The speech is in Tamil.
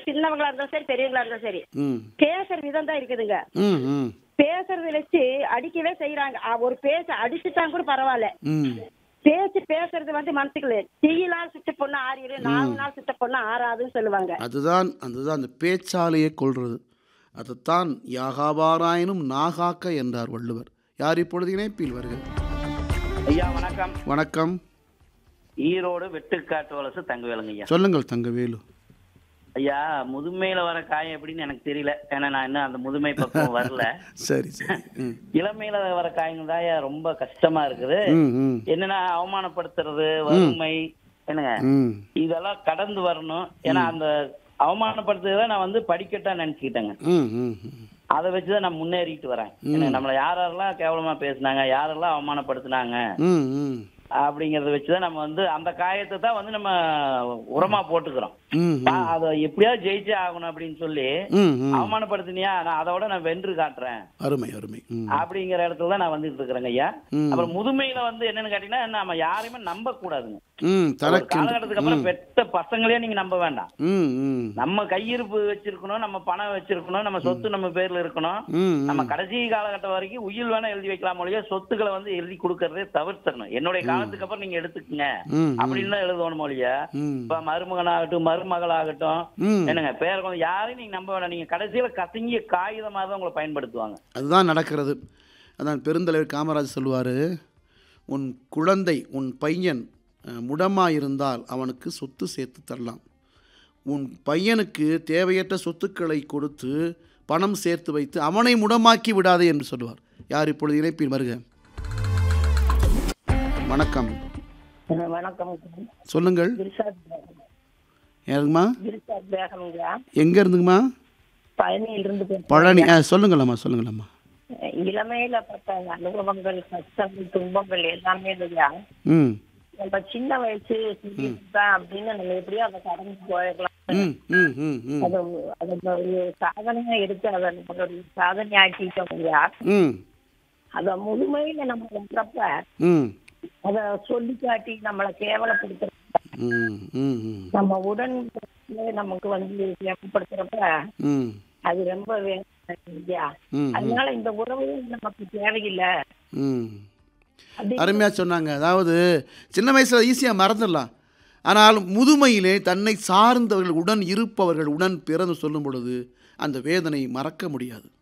சின்னவங்களா இருந்தாலும் சரி பெரியவங்களா இருந்தாலும் சரி ம் பேசுற விதம் தான் இருக்குதுங்க. ம் ம் பேசுறத வச்சு அடிக்கவே செய்யறாங்க. ஒரு பேச அடிச்சுட்டாங்க கூட பரவாயில்ல. ம் பேசுறது வந்து மனசுக்குள்ள தீயினால் சுட்ட பொண்ணு ஆறிடும், 4 நாள் சுட்ட பொண்ணு ஆறாதுன்னு சொல்லுவாங்க. அதுதான் அதுதான் அந்த பேச்சாலேயே கொள்றது. அதுதான் யாகாவாராயினும் நாகாக்க என்றார் வள்ளுவர். யார் இப்பொழுது இணைப்பில் வருக? ஐயா வணக்கம். வணக்கம். ஈரோடு வெட்டுக்காட்டு வலசு தங்கவேலுங்க ஐயா. சொல்லுங்கள் தங்கவேலு. ஐயா முதுமையில வர காயம் எப்படின்னு எனக்கு தெரியல, ஏன்னா நான் இன்னும் அந்த முதுமை பக்கம் வரல. சரி சரி. ம் இளமையில வர காயங்கள் தான் ஐயா ரொம்ப கஷ்டமா இருக்குது. ம் ம் என்னன்னா அவமானப்படுத்துறது, வறுமை, என்னங்க ம் இதெல்லாம் கடந்து வரணும். ஏன்னா அந்த அவமானப்படுத்துறத நான் வந்து படிக்கட்டா நினைச்சுக்கிட்டேங்க. ம் ம் ம் அதை வச்சுதான் நான் முன்னேறிட்டு வரேன். நம்மள யாரெல்லாம் கேவலமா பேசுனாங்க, யாரெல்லாம் அவமானப்படுத்தினாங்க ம் ம் அப்படிங்கறத வச்சுதான் நம்ம வந்து அந்த காயத்தை தான் வந்து நம்ம உரமா போட்டுக்கிறோம். ம் அதை எப்படியாவது ஜெயிச்சே ஆகணும் அப்படின்னு சொல்லி ம் ம் அவமானப்படுத்தினியா, நான் அதோட நான் வென்று காட்டுறேன் அருமை அருமை. ம் அப்படிங்கிற இடத்துல தான் நான் வந்துட்டு இருக்கிறேங்க ஐயா. ம். அப்புறம் முதுமையில வந்து என்னன்னு கேட்டீங்கன்னா, நம்ம யாரையுமே நம்ப கூடாதுங்க. ம் ஒரு தனக்கு காலகட்டத்துக்கு அப்புறம் பெத்த பசங்களே நீங்க நம்ப வேண்டாம். ம் ம் நம்ம கையிருப்பு வச்சிருக்கணும், நம்ம பணம் வச்சிருக்கணும், நம்ம சொத்து நம்ம பேர்ல இருக்கணும். ம் நம்ம கடைசி காலகட்டம் வரைக்கும் உயில் வேணா எழுதி வைக்கலாம் ஒழிய சொத்துக்களை வந்து எழுதி கொடுக்கறதே தவிர்த்தரணும். என்னுடைய காலத்துக்கு அப்புறம் நீங்க எடுத்துக்கங்க ம் அப்படின்னு தான் எழுதணும் ஒழிய ம் இப்ப மருமகனாகட்டும் மருமகளாகட்டும் ம் என்னங்க பேர் கொஞ்சம் யாரையும் நீங்க நம்ப வேண்டாம். நீங்க கடைசியில கசங்கிய காகிதமாக தான் உங்களை பயன்படுத்துவாங்க. அதுதான் நடக்கிறது. அதான் பெருந்தலைவர் காமராஜர் சொல்லுவார், உன் குழந்தை உன் பையன் முடமாக இருந்தால் அவனுக்கு சொத்து சேர்த்து தரலாம், உன் பையனுக்கு தேவையற்ற சொத்துக்களை கொடுத்து பணம் சேர்த்து வைத்து அவனை முடமாக்கி விடாதே என்று சொல்லுவார். யார் இப்பொழுது இணைப்பில் வருக? வணக்கம். வணக்கம். சொல்லுங்கள். யாருங்கம்மா? எங்கே இருந்துங்கம்மா? பழனியிலிருந்து பழனி. சொல்லுங்களம்மா சொல்லுங்களம்மா. இளமையில பட்ட அனுபவங்கள், கஷ்டங்கள், துன்பங்கள் எல்லாமே இல்லையா, ம் நம்ம சின்ன வயசு தான் அப்படின்னு நம்ம எப்படியோ அதை கடந்து போயிடலாம். ம் ம் ம் ம் அது ஒரு சாதனையா எடுத்து அதை நம்மளுடைய சாதனை ஆக்கிட்டோம் இல்லையா. ம் அத முழுமையில நம்ம பண்றப்ப ம் அத சொல்லி காட்டி நம்மளை கேவலப்படுத்துற ம் ம் ம் நம்ம உடன் நமக்கு வந்து கேவலப்படுத்துறப்ப ம் அது ரொம்ப இல்லையா. ம் அதனால இந்த உறவு நமக்கு தேவையில்லை. ம் அருமையாக சொன்னாங்க. அதாவது சின்ன வயசில் ஈஸியாக மறந்துடலாம், ஆனால் முதுமையிலே தன்னை சார்ந்தவர்கள் உடன் இருப்பவர்கள் உடன் பிறந்து சொல்லும் பொழுது அந்த வேதனை மறக்க முடியாது.